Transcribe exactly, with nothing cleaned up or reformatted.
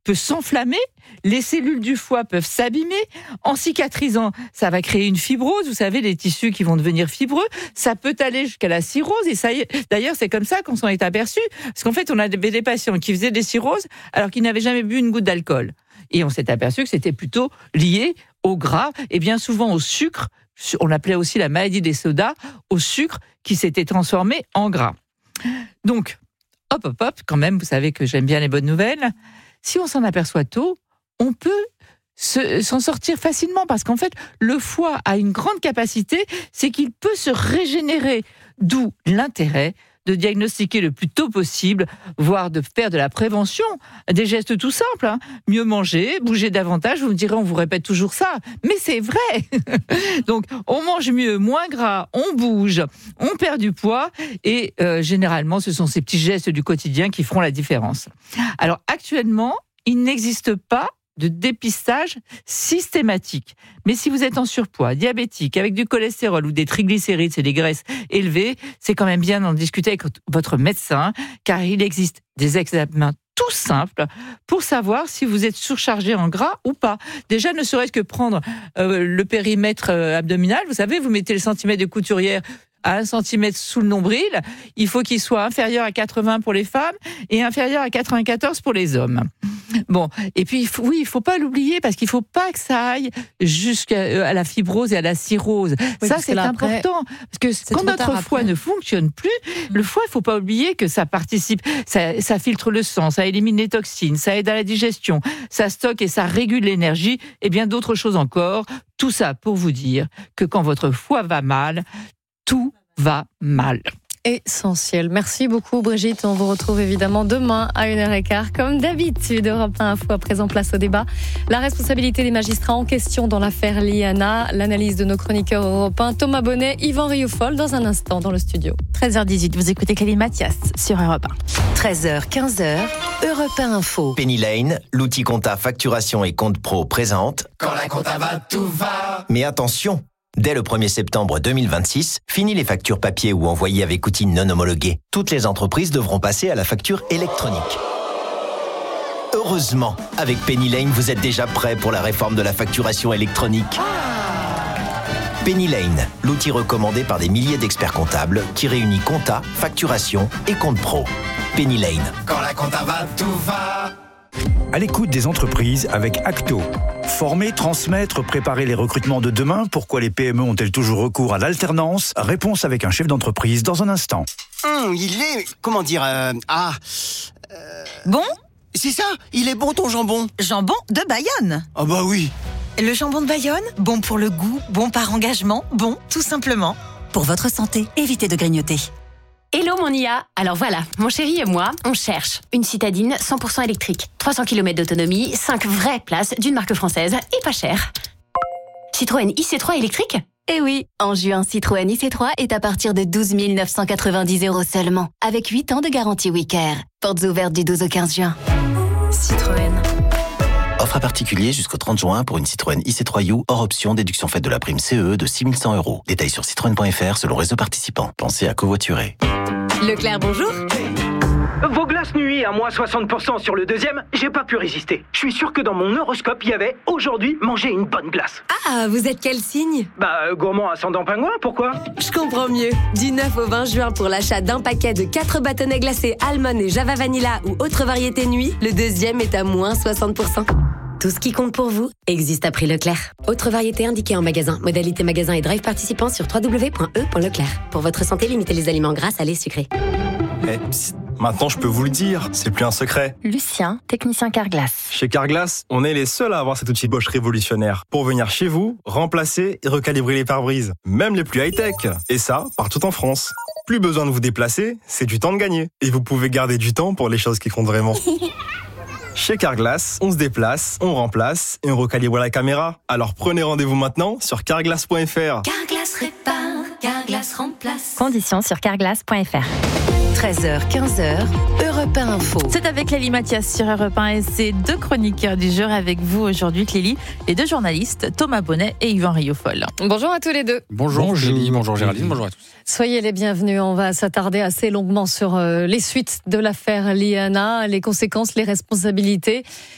peut s'enflammer, les cellules du foie peuvent s'abîmer. En cicatrisant, ça va créer une fibrose. Vous savez, les tissus qui vont devenir fibreux. Ça peut aller jusqu'à la cirrhose. Et ça y est. D'ailleurs, c'est comme ça qu'on s'en est aperçu. Parce qu'en fait, on avait des patients qui faisaient des cirrhoses alors qu'ils n'avaient jamais bu une goutte d'alcool. Et on s'est aperçu que c'était plutôt lié au gras et bien souvent au sucre. On l'appelait aussi la maladie des sodas, au sucre qui s'était transformé en gras. Donc, hop, hop, hop, quand même, vous savez que j'aime bien les bonnes nouvelles. Si on s'en aperçoit tôt, on peut se, s'en sortir facilement parce qu'en fait, le foie a une grande capacité, c'est qu'il peut se régénérer, d'où l'intérêt de diagnostiquer le plus tôt possible, voire de faire de la prévention, des gestes tout simples. Hein. Mieux manger, bouger davantage, vous me direz, on vous répète toujours ça, mais c'est vrai. Donc, on mange mieux, moins gras, on bouge, on perd du poids, et euh, généralement, ce sont ces petits gestes du quotidien qui feront la différence. Alors, actuellement, il n'existe pas de dépistage systématique. Mais si vous êtes en surpoids, diabétique, avec du cholestérol ou des triglycérides, c'est des graisses élevées, c'est quand même bien d'en discuter avec votre médecin, car il existe des examens tout simples pour savoir si vous êtes surchargé en gras ou pas. Déjà, ne serait-ce que prendre euh, le périmètre euh, abdominal, vous savez, vous mettez le centimètre de couturière à un centimètre sous le nombril, il faut qu'il soit inférieur à quatre-vingts pour les femmes et inférieur à quatre-vingt-quatorze pour les hommes. Bon, et puis oui, il faut pas l'oublier parce qu'il faut pas que ça aille jusqu'à la fibrose et à la cirrhose. Oui, ça c'est important parce que c'est quand notre foie ne fonctionne plus, mmh. le foie, il faut pas oublier que ça participe, ça, ça filtre le sang, ça élimine les toxines, ça aide à la digestion, ça stocke et ça régule l'énergie et bien d'autres choses encore. Tout ça pour vous dire que quand votre foie va mal, tout va mal. Essentiel. Merci beaucoup Brigitte. On vous retrouve évidemment demain à une heure quinze comme d'habitude. Europe un Info à présent, place au débat. La responsabilité des magistrats en question dans l'affaire Liana. L'analyse de nos chroniqueurs européens Thomas Bonnet, Yvan Rioufol dans un instant dans le studio. treize heures dix-huit, vous écoutez Clélie Mathias sur Europe un. treize heures quinze, Europe un Info. Penny Lane, l'outil compta facturation et compte pro présente. Quand la compta va, tout va. Mais attention, dès le premier septembre deux mille vingt-six, fini les factures papier ou envoyées avec outils non homologués. Toutes les entreprises devront passer à la facture électronique. Heureusement, avec Penny Lane, vous êtes déjà prêt pour la réforme de la facturation électronique. Penny Lane, l'outil recommandé par des milliers d'experts comptables qui réunit compta, facturation et compte pro. Penny Lane. Quand la compta va, tout va. À l'écoute des entreprises avec Acto. Former, transmettre, préparer les recrutements de demain. Pourquoi les P M E ont-elles toujours recours à l'alternance? Réponse avec un chef d'entreprise dans un instant. Hum, il est... Comment dire euh, Ah... Euh... Bon? C'est ça, il est bon ton jambon. Jambon de Bayonne. Ah bah oui. Le jambon de Bayonne, bon pour le goût, bon par engagement, bon tout simplement. Pour votre santé, évitez de grignoter. Hello mon I A. Alors voilà, mon chéri et moi, on cherche une citadine cent pour cent électrique, trois cents kilomètres d'autonomie, cinq vraies places d'une marque française et pas cher. Citroën I C trois électrique ? Eh oui, en juin, Citroën I C trois est à partir de douze mille neuf cent quatre-vingt-dix euros seulement, avec huit ans de garantie WeCare. Portes ouvertes du douze au quinze juin. Citroën. Offre à particulier jusqu'au trente juin pour une Citroën I C trois U hors option déduction faite de la prime C E de six mille cent euros. Détails sur citroën point f r selon réseau participant. Pensez à covoiturer. Leclerc, bonjour. Vos glaces nuit à moins soixante pour cent sur le deuxième, j'ai pas pu résister. Je suis sûr que dans mon horoscope, il y avait aujourd'hui manger une bonne glace. Ah, vous êtes quel signe ? Bah, euh, gourmand ascendant pingouin, pourquoi ? Je comprends mieux. Du neuf au vingt juin, pour l'achat d'un paquet de quatre bâtonnets glacés Almond et Java Vanilla ou autre variété nuit, le deuxième est à moins soixante pour cent. Tout ce qui compte pour vous existe à prix Leclerc. Autre variété indiquée en magasin. Modalité magasin et drive participant sur w w w point e point leclerc. Pour votre santé, limitez les aliments gras, salés, sucrés. Eh, psst, maintenant je peux vous le dire, c'est plus un secret. Lucien, technicien Carglass. Chez Carglass, on est les seuls à avoir cet outil Bosch révolutionnaire pour venir chez vous, remplacer et recalibrer les pare-brises, même les plus high-tech. Et ça, partout en France. Plus besoin de vous déplacer, c'est du temps de gagner. Et vous pouvez garder du temps pour les choses qui comptent vraiment. Chez Carglass, on se déplace, on remplace et on recalibre la caméra. Alors prenez rendez-vous maintenant sur carglass point f r. Carglass répare, Carglass remplace. Conditions sur carglass point f r. treize heures quinze, Europe un Info. C'est avec Clélie Mathias sur Europe un et c'est deux chroniqueurs du jour avec vous aujourd'hui, Clélie, les deux journalistes, Thomas Bonnet et Yvan Rioufol. Bonjour à tous les deux. Bonjour, bonjour Clélie, bonjour Géraldine, bonjour à tous. Soyez les bienvenus, on va s'attarder assez longuement sur euh, les suites de l'affaire Liana, les conséquences, les responsabilités.